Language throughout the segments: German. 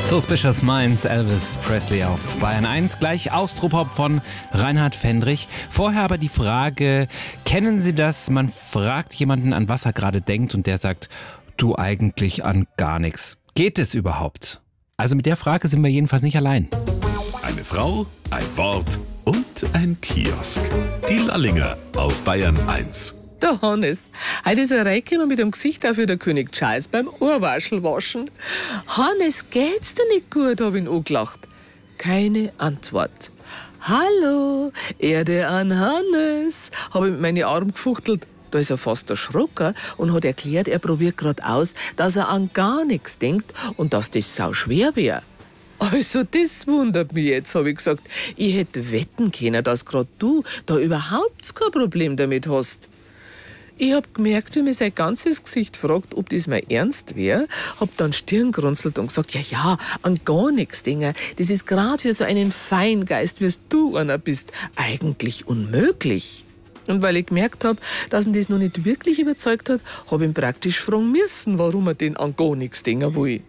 Suspicious Minds, Elvis Presley auf Bayern 1. Gleich Austropop von Reinhard Fendrich. Vorher aber die Frage, kennen Sie das? Man fragt jemanden, an was er gerade denkt und der sagt, du eigentlich an gar nichts. Geht es überhaupt? Also mit der Frage sind wir jedenfalls nicht allein. Eine Frau, ein Wort und ein Kiosk. Die Lallinger auf Bayern 1. Der Hannes. Heute ist er reingekommen mit dem Gesicht auf wie der König Charles beim Ohrwaschel waschen. Hannes, geht's dir nicht gut, hab ihn angelacht. Keine Antwort. Hallo, Erde an Hannes, hab ich mit meinen Armen gefuchtelt. Da ist er fast erschrocken und hat erklärt, er probiert grad aus, dass er an gar nichts denkt und dass das sau schwer wäre. Also, das wundert mich jetzt, hab ich gesagt. Ich hätte wetten können, dass grad du da überhaupt kein Problem damit hast. Ich hab gemerkt, wie mir sein ganzes Gesicht fragt, ob das mal ernst wäre, hab dann Stirn gerunzelt und gesagt, ja, an gar nichts denken. Das ist gerade für so einen Feingeist, wie du einer bist, eigentlich unmöglich. Und weil ich gemerkt hab, dass ihn das noch nicht wirklich überzeugt hat, hab ich ihn praktisch fragen müssen, warum er denn an gar nichts denken will.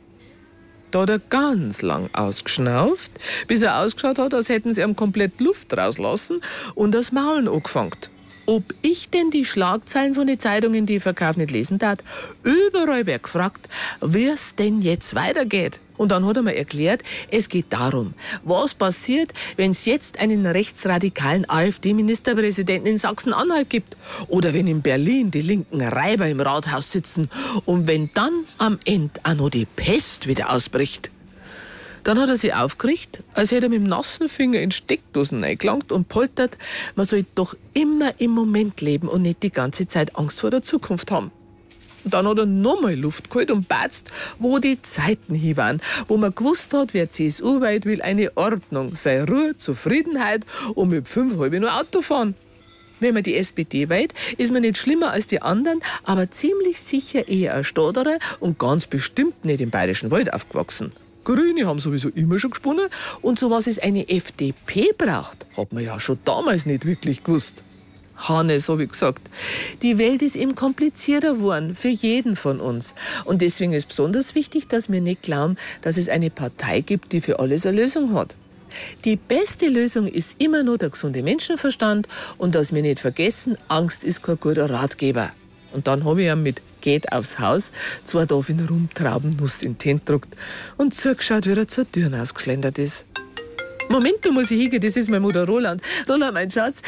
Da hat er ganz lang ausgeschnauft, bis er ausgeschaut hat, als hätten sie ihm komplett Luft rauslassen und das Maulen angefangen. Ob ich denn die Schlagzeilen von den Zeitungen, die ich verkaufe, nicht lesen darf, überall wird gefragt, wie es denn jetzt weitergeht. Und dann hat er mir erklärt, es geht darum, was passiert, wenn es jetzt einen rechtsradikalen AfD-Ministerpräsidenten in Sachsen-Anhalt gibt. Oder wenn in Berlin die linken Reiber im Rathaus sitzen. Und wenn dann am Ende auch noch die Pest wieder ausbricht. Dann hat er sich aufgerichtet, als hätte er mit dem nassen Finger in Steckdosen eingelangt und poltert, man soll doch immer im Moment leben und nicht die ganze Zeit Angst vor der Zukunft haben. Und dann hat er nochmal Luft geholt und batzt, wo die Zeiten hin waren, wo man gewusst hat, wer CSU-weit will, eine Ordnung, sei Ruhe, Zufriedenheit und mit 5,5 nur Auto fahren. Wenn man die SPD wählt, ist man nicht schlimmer als die anderen, aber ziemlich sicher eher ein Stotterer und ganz bestimmt nicht im Bayerischen Wald aufgewachsen. Grüne haben sowieso immer schon gesponnen und so was es eine FDP braucht, hat man ja schon damals nicht wirklich gewusst. Hannes, hab ich gesagt, die Welt ist eben komplizierter geworden für jeden von uns. Und deswegen ist besonders wichtig, dass wir nicht glauben, dass es eine Partei gibt, die für alles eine Lösung hat. Die beste Lösung ist immer nur der gesunde Menschenverstand und dass wir nicht vergessen, Angst ist kein guter Ratgeber. Und dann habe ich ihm mit Geht aufs Haus 2 Tafel Rumtraubennuss in den Tee gedruckt und zugeschaut, wie er zur Tür ausgeschlendert ist. Moment, da muss ich hingehen, das ist mein Mutter Roland. Roland, mein Schatz,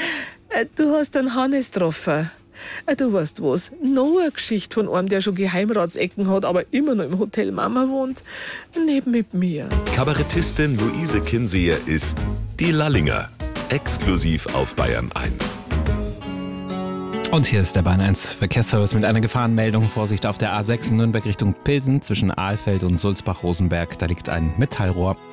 du hast einen Hannes getroffen. Du weißt was, noch eine Geschichte von einem, der schon Geheimratsecken hat, aber immer noch im Hotel Mama wohnt, neben mit mir. Kabarettistin Luise Kinseher ist die Lallinger, exklusiv auf Bayern 1. Und hier ist der Bayern 1 Verkehrsservice mit einer Gefahrenmeldung. Vorsicht auf der A6 in Nürnberg Richtung Pilsen zwischen Ahlfeld und Sulzbach-Rosenberg. Da liegt ein Metallrohr.